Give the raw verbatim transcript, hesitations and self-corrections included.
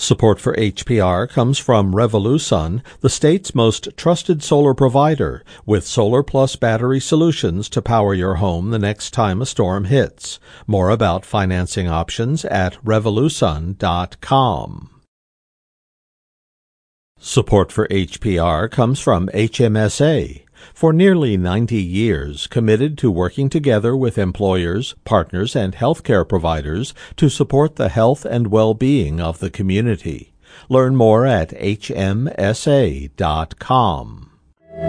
Support for H P R comes from Revolusun, the state's most trusted solar provider, with Solar Plus battery solutions to power your home the next time a storm hits. More about financing options at revolusun dot com. Support for H P R comes from H M S A. For nearly ninety years, committed to working together with employers, partners, and healthcare providers to support the health and well-being of the community. Learn more at H M S A dot com.